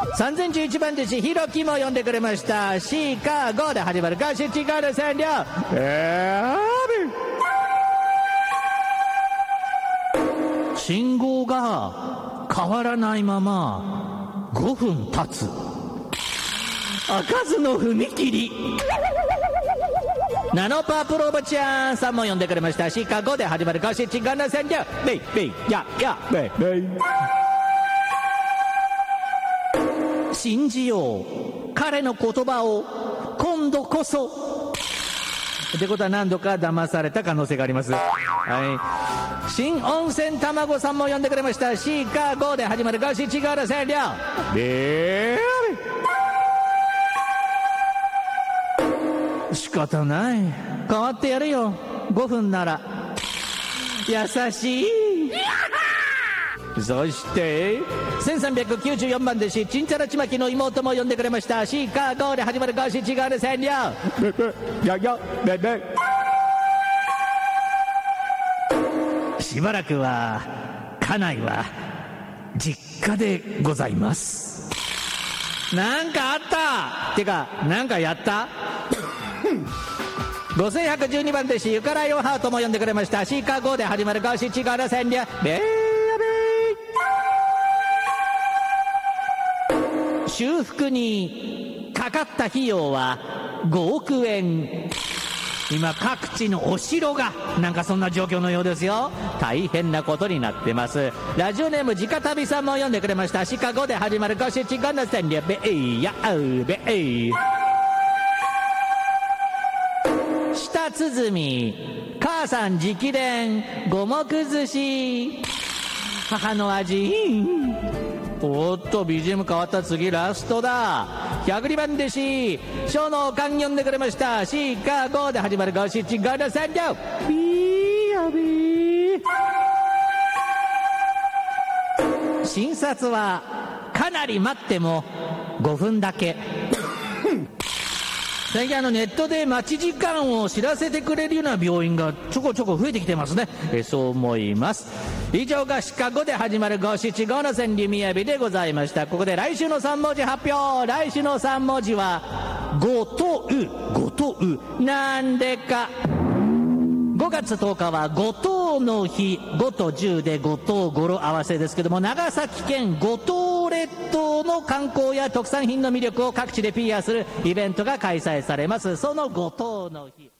3011番弟子ひろきも呼んでくれました。シカゴで始まるガシチガル占領。信号が変わらないまま5分経つ。開かずの踏切。ナノパープロおばちゃんさんも呼んでくれました。シカゴで始まるガシチガル占領。ベイベイヤヤベイベイ。信じよう彼の言葉を今度こそってことは何度か騙された可能性があります。はい。新温泉卵さんも呼んでくれました。シカゴで始まるガシチガル占領。仕方ない、変わってやるよ、5分なら。優しい。そして1394番弟子チンチャラチマキの妹も呼んでくれました。シカゴで始まるガシチガル占領。しばらくは家内は実家でございます。なんかあったってか、なんかやった5112番弟子ゆからよハートも呼んでくれました。シカゴで始まるガシチガル占領。修復にかかった費用は5億円。今各地のお城がなんかそんな状況のようですよ。大変なことになってます。ラジオネーム直旅さんも読んでくれました。シカゴで始まるガシチガル占領。ベイヤウベイ。舌鼓母さん直伝五目寿司。母の味。おっと BGM 変わった。次ラストだ。102番弟子小のおかん呼んでくれました。シカゴで始まるガシチガル占領。ビーヤビー。診察はかなり待っても5分だけ。最近ネットで待ち時間を知らせてくれるような病院がちょこちょこ増えてきてますね。そう思います。以上がシカゴで始まる五七五の川柳みやびでございました。ここで来週の3文字発表。来週の3文字はごとう。ごとうなんでか。5月10日は五島の日。5と10で五島語呂合わせですけども、長崎県五島列島の観光や特産品の魅力を各地で PR するイベントが開催されます。その五島の日。